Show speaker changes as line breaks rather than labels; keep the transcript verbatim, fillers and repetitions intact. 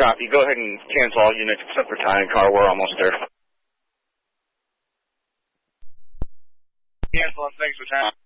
Copy. Go ahead and cancel all units except for Ty and Car. We're almost there. Cancel, and thanks for time.